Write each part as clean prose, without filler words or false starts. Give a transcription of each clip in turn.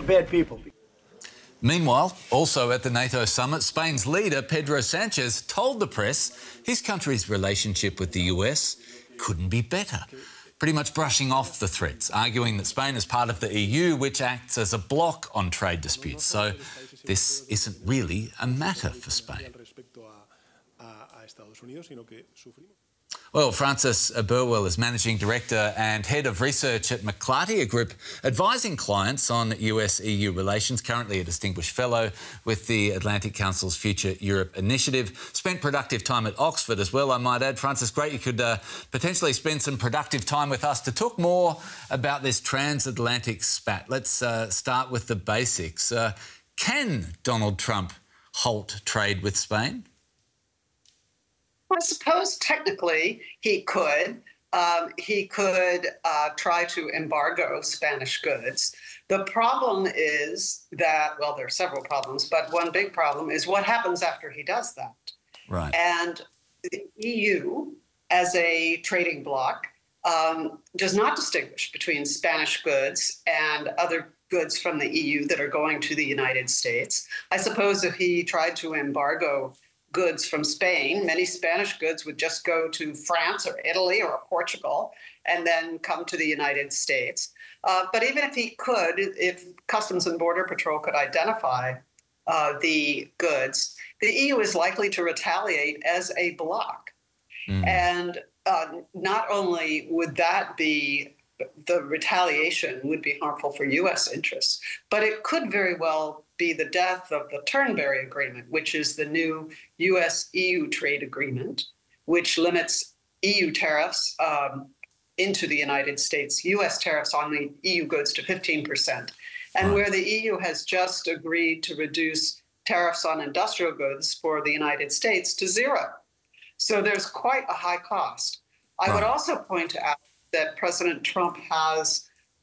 bad people. Meanwhile, also at the NATO summit, Spain's leader, Pedro Sanchez, told the press his country's relationship with the US couldn't be better, pretty much brushing off the threats, arguing that Spain is part of the EU, which acts as a bloc on trade disputes. So this isn't really a matter for Spain. Well, Francis Burwell is Managing Director and Head of Research at McClarty, a group advising clients on US-EU relations, currently a Distinguished Fellow with the Atlantic Council's Future Europe Initiative. Spent productive time at Oxford as well, I might add. Francis, great you could potentially spend some productive time with us to talk more about this transatlantic spat. Let's start with the basics. Can Donald Trump halt trade with Spain? I suppose technically he could. He could try to embargo Spanish goods. The problem is that, well, there are several problems, but one big problem is what happens after he does that. Right. And the EU, as a trading bloc, does not distinguish between Spanish goods and other goods from the EU that are going to the United States. I suppose if he tried to embargo goods from Spain, many Spanish goods would just go to France or Italy or Portugal and then come to the United States. But even if he could, if Customs and Border Patrol could identify the goods, the EU is likely to retaliate as a bloc. And not only would that be, the retaliation would be harmful for U.S. interests, but it could very well be the death of the Turnberry Agreement, which is the new U.S.-EU trade agreement, which limits EU tariffs into the United States, U.S. tariffs on the EU goods to 15%, and where the EU has just agreed to reduce tariffs on industrial goods for the United States to zero. So there's quite a high cost. I would also point out that President Trump has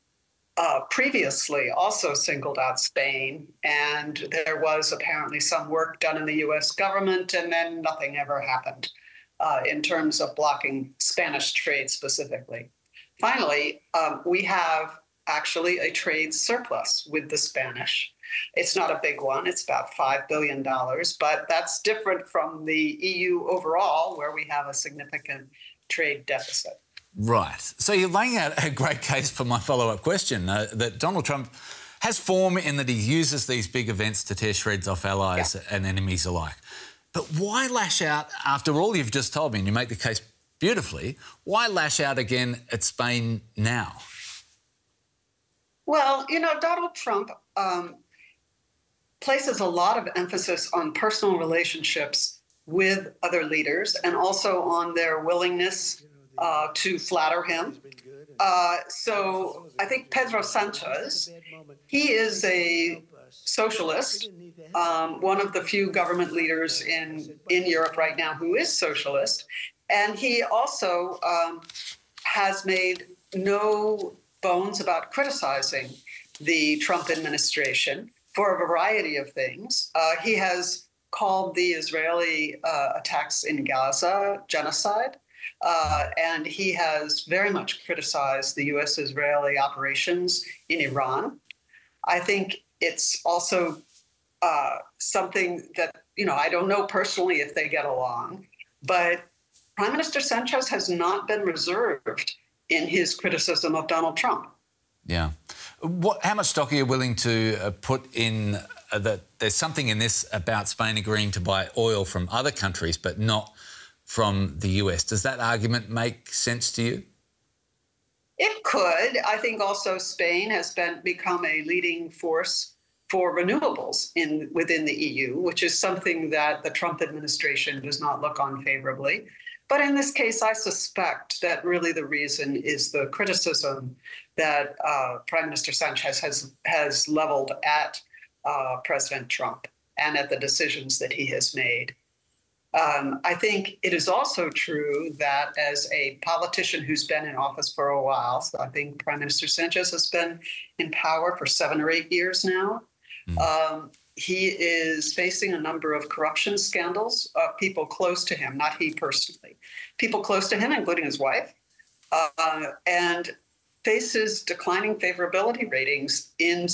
previously also singled out Spain, and there was apparently some work done in the U.S. government, and then nothing ever happened in terms of blocking Spanish trade specifically. Finally, we have actually a trade surplus with the Spanish. It's not a big one. It's about $5 billion, but that's different from the EU overall, where we have a significant trade deficit. Right. So you're laying out a great case for my follow-up question, that Donald Trump has form in that he uses these big events to tear shreds off allies and enemies alike. But why lash out after all you've just told me, and you make the case beautifully, why lash out again at Spain now? Well, you know, Donald Trump places a lot of emphasis on personal relationships with other leaders and also on their willingness to flatter him. So I think Pedro Sanchez, he is a socialist, one of the few government leaders in Europe right now who is socialist. And he also has made no bones about criticizing the Trump administration for a variety of things. He has called the Israeli attacks in Gaza genocide. And he has very much criticized the U.S.-Israeli operations in Iran. I think it's also something that, you know, I don't know personally if they get along, but Prime Minister Sanchez has not been reserved in his criticism of Donald Trump. Yeah. How much stock are you willing to put in that there's something in this about Spain agreeing to buy oil from other countries but not from the US? Does that argument make sense to you? It could. I think also Spain has become a leading force for renewables within the EU, which is something that the Trump administration does not look on favorably. But in this case, I suspect that really the reason is the criticism that Prime Minister Sanchez has leveled at President Trump and at the decisions that he has made. I think it is also true that as a politician who's been in office for a while, so I think Prime Minister Sanchez has been in power for 7 or 8 years now, he is facing a number of corruption scandals, people close to him, not he personally, people close to him, including his wife, and faces declining favorability ratings in